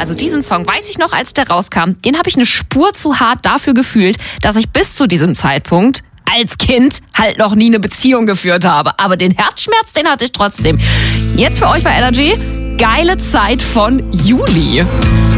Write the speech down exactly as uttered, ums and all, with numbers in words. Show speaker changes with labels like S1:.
S1: Also diesen Song, weiß ich noch, als der rauskam, den habe ich eine Spur zu hart dafür gefühlt, dass ich bis zu diesem Zeitpunkt als Kind halt noch nie eine Beziehung geführt habe. Aber den Herzschmerz, den hatte ich trotzdem. Jetzt für euch bei Energy, geile Zeit von Juli.